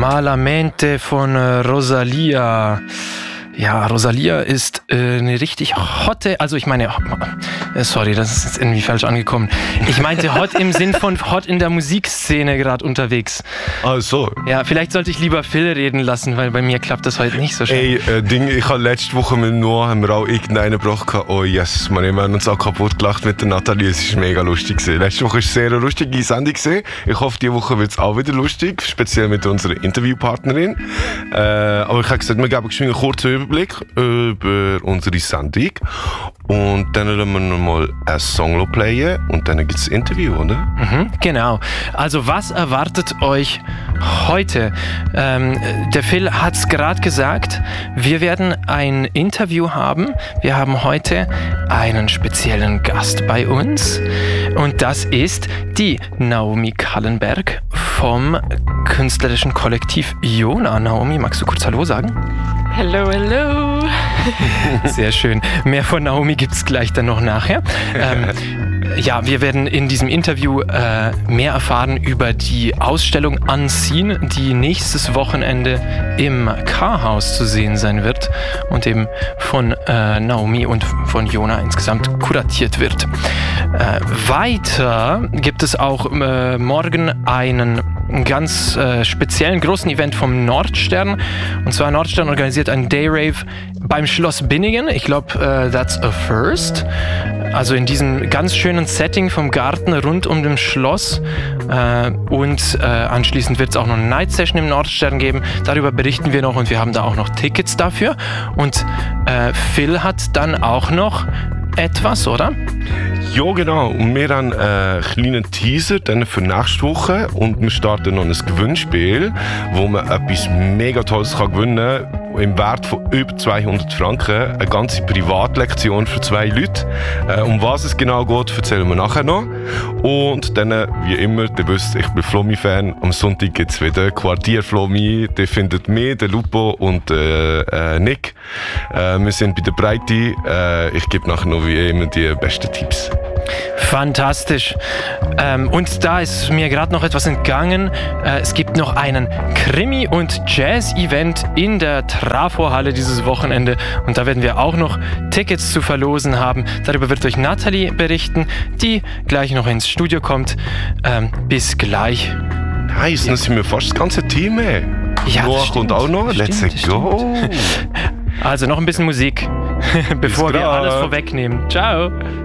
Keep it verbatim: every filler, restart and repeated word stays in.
Malamente von Rosalia. Ja, Rosalia ist äh, eine richtig hotte, also ich meine, äh, sorry, das ist jetzt irgendwie falsch angekommen. Ich meinte hot im Sinn von hot in der Musikszene gerade unterwegs. Ach so. Ja, vielleicht sollte ich lieber Phil reden lassen, weil bei mir klappt das heute nicht so schnell. Ey, äh, Ding, ich habe letzte Woche mit Noah haben wir auch irgendeinen gebracht. Oh yes, man, wir haben uns auch kaputt gelacht mit der Nathalie, es war mega lustig gewesen. Letzte Woche war es sehr eine lustige Sendung gewesen. Ich hoffe, diese Woche wird es auch wieder lustig, speziell mit unserer Interviewpartnerin. Äh, aber ich habe gesagt, wir geben einen kurzen Überblick über unsere Sendung und dann werden wir nochmal einen Song playen und dann gibt es ein Interview, oder? Mhm, genau. Also was erwartet euch heute? Ähm, der Phil hat es gerade gesagt, wir werden ein Interview haben. Wir haben heute einen speziellen Gast bei uns und das ist die Naomi Kallenberg vom künstlerischen Kollektiv Jona. Naomi, magst du kurz Hallo sagen? Hallo, hallo. Sehr schön. Mehr von Naomi gibt es gleich dann noch nachher. Ähm, ja, wir werden in diesem Interview äh, mehr erfahren über die Ausstellung Unseen, die nächstes Wochenende im K-Haus zu sehen sein wird und eben von äh, Naomi und von Jona insgesamt kuratiert wird. Äh, weiter gibt es auch äh, morgen einen ganz äh, speziellen großen Event vom Nordstern. Und zwar Nordstern organisiert einen Dayrave beim Schloss Binningen. Ich glaube, uh, that's a first. Also in diesem ganz schönen Setting vom Garten rund um dem Schloss. Äh, und äh, anschließend wird es auch noch eine Night Session im Nordstern geben. Darüber berichten wir noch und wir haben da auch noch Tickets dafür. Und äh, Phil hat dann auch noch etwas, oder? Ja, genau. Und wir haben einen kleinen Teaser dann für nächste Woche und wir starten noch ein Gewinnspiel, wo man etwas mega Tolles kann gewinnen kann. Im Wert von über zweihundert Franken. Eine ganze Privatlektion für zwei Leute. Äh, um was es genau geht, erzählen wir nachher noch. Und dann, wie immer, ihr wisst, ich bin Flomi-Fan. Am Sonntag gibt es wieder Quartier Flomi. Ihr findet mich, den Lupo und äh, äh, Nick. Äh, wir sind bei der Breite. Äh, ich gebe nachher noch wie immer die besten Tipps. Fantastisch. Ähm, und da ist mir gerade noch etwas entgangen. Äh, es gibt noch einen Krimi- und Jazz-Event in der Trafo-Halle dieses Wochenende. Und da werden wir auch noch Tickets zu verlosen haben. Darüber wird euch Nathalie berichten, die gleich noch ins Studio kommt. Ähm, bis gleich. Nice, dann sind wir fast das ganze Team. Ey. Ja, Noah kommt auch noch. Let's stimmt, go. Also noch ein bisschen Musik, bevor wir alles vorwegnehmen. Ciao.